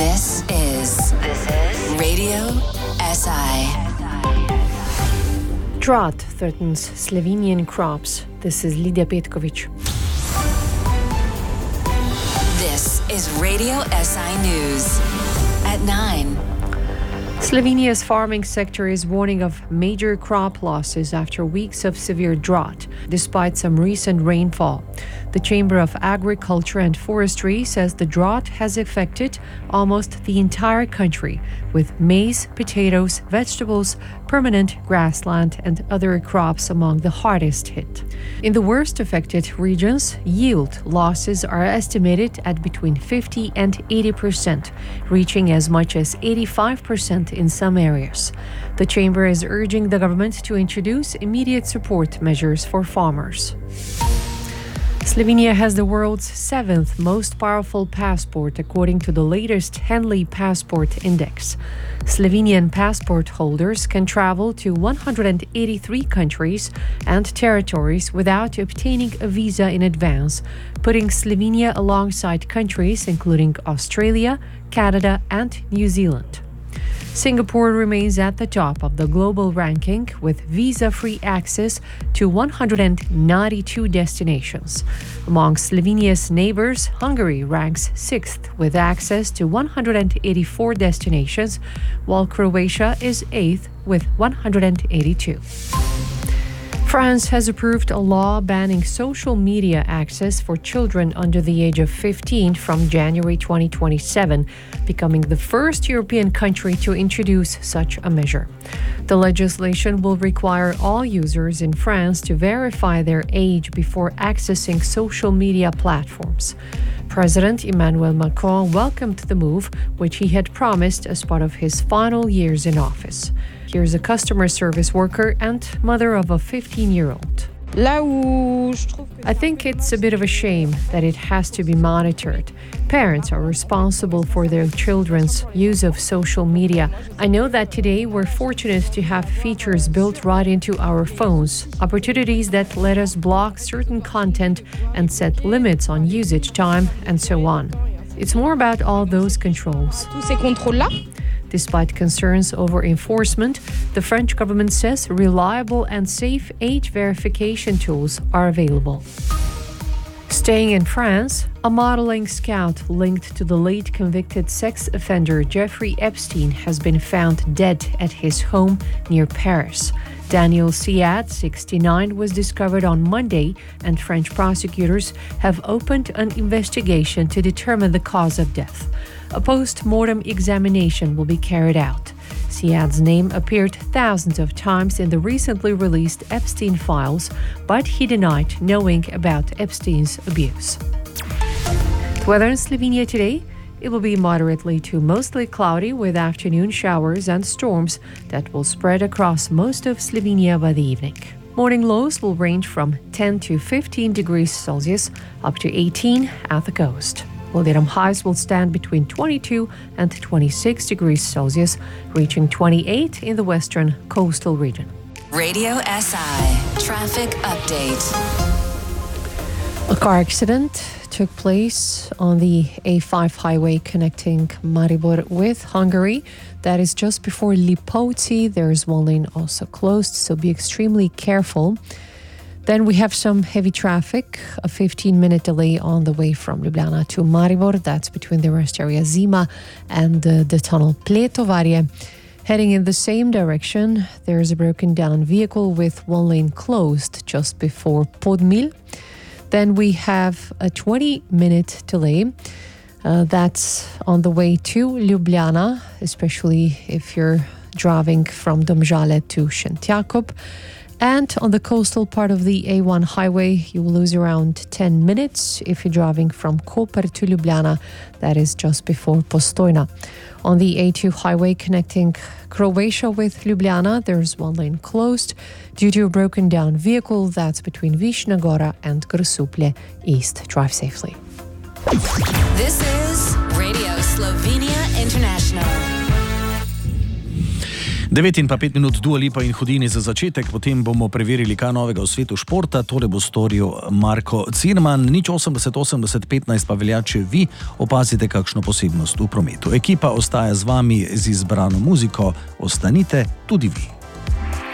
This is Radio SI. Drought threatens Slovenian crops. This is Lidia Petkovic. This is Radio SI News at 9. Slovenia's farming sector is warning of major crop losses after weeks of severe drought, despite some recent rainfall. The Chamber of Agriculture and Forestry says the drought has affected almost the entire country, with maize, potatoes, vegetables, permanent grassland and other crops among the hardest hit. In the worst affected regions, yield losses are estimated at between 50 and 80%, reaching as much as 85% in some areas. The chamber is urging the government to introduce immediate support measures for farmers. Slovenia has the world's 7th most powerful passport according to the latest Henley Passport Index. Slovenian passport holders can travel to 183 countries and territories without obtaining a visa in advance, putting Slovenia alongside countries including Australia, Canada, and New Zealand. Singapore remains at the top of the global ranking with visa-free access to 192 destinations. Among Slovenia's neighbors, Hungary ranks 6th with access to 184 destinations, while Croatia is 8th with 182. France has approved a law banning social media access for children under the age of 15 from January 2027, becoming the first European country to introduce such a measure. The legislation will require all users in France to verify their age before accessing social media platforms. President Emmanuel Macron welcomed the move, which he had promised as part of his final years in office. Here's a customer service worker and mother of a 15-year-old. I think it's a bit of a shame that it has to be monitored. Parents are responsible for their children's use of social media. I know that today we're fortunate to have features built right into our phones, opportunities that let us block certain content and set limits on usage time and so on. It's more about all those controls. Despite concerns over enforcement, the French government says reliable and safe age verification tools are available. Staying in France, a modeling scout linked to the late convicted sex offender Jeffrey Epstein has been found dead at his home near Paris. Daniel Siad, 69, was discovered on Monday, and French prosecutors have opened an investigation to determine the cause of death. A post-mortem examination will be carried out. Siad's name appeared thousands of times in the recently released Epstein files, but he denied knowing about Epstein's abuse. The weather in Slovenia today, it will be moderately to mostly cloudy with afternoon showers and storms that will spread across most of Slovenia by the evening. Morning lows will range from 10 to 15 degrees Celsius up to 18 at the coast. While highs will stand between 22 and 26 degrees Celsius, reaching 28 in the western coastal region. Radio SI Traffic Update. A car accident took place on the A5 highway connecting Maribor with Hungary. That is just before Lipóci. There's one lane also closed, so be extremely careful. Then we have some heavy traffic, a 15-minute delay on the way from Ljubljana to Maribor. That's between the rest area Zima and the tunnel Pletovarje. Heading in the same direction, there's a broken down vehicle with one lane closed just before Podmil. Then we have a 20-minute delay. That's on the way to Ljubljana, especially if you're driving from Domžale to Šentjakov. And on the coastal part of the A1 highway, you will lose around 10 minutes if you're driving from Koper to Ljubljana. That is just before Postojna. On the A2 highway connecting Croatia with Ljubljana, there's one lane closed due to a broken down vehicle. That's between Višnja Gora and Grosuplje East. Drive safely. This is Radio Slovenia International. 9 in pa 5 minut Dua Lipa in Houdini za začetek, potem bomo preverili, kaj novega v svetu športa, tole bo storil Marko Cirman. 080 80 15 pa velja, če vi opazite kakšno posebnost v prometu. Ekipa ostaja z vami z izbrano muziko, ostanite tudi vi.